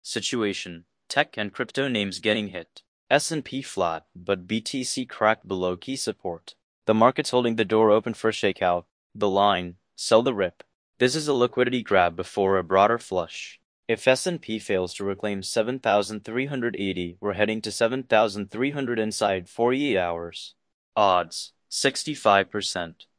Situation: tech and crypto names getting hit. S&P flat, but BTC cracked below key support. The market's holding the door open for shakeout. The line: sell the rip. This is a liquidity grab before a broader flush. If S&P fails to reclaim 7,380, we're heading to 7,300 inside 48 hours. Odds: 65%.